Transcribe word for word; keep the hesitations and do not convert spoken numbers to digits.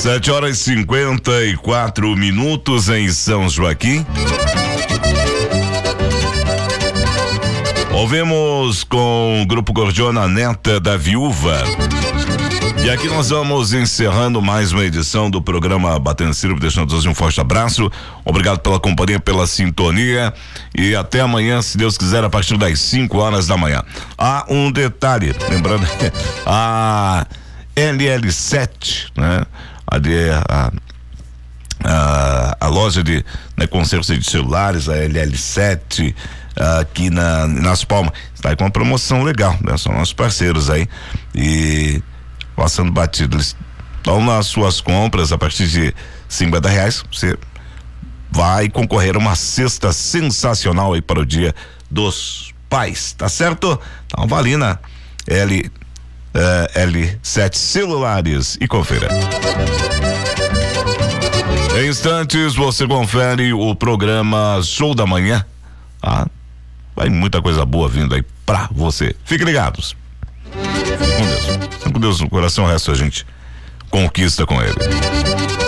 Sete horas e cinquenta e quatro minutos em São Joaquim. Ouvimos com o Grupo Gordiona, Neta da Viúva. E aqui nós vamos encerrando mais uma edição do programa Batendo Cílio, deixando todos um forte abraço. Obrigado pela companhia, pela sintonia. E até amanhã, se Deus quiser, a partir das cinco horas da manhã. Há um detalhe, lembrando, a L L sete, né? Ali é a, a, a loja de, né, conserto de celulares, a L L sete, aqui na, nas Palmas, está aí com uma promoção legal, né? São nossos parceiros aí e passando batido, eles estão nas suas compras a partir de cinquenta reais, você vai concorrer a uma cesta sensacional aí para o Dia dos Pais, tá certo? Então vale na L Uh, L sete celulares e confira. Em instantes você confere o programa Show da Manhã. Ah, vai muita coisa boa vindo aí pra você. Fiquem ligados. Fique com Deus. Sempre com Deus no coração, o resto a gente conquista com ele.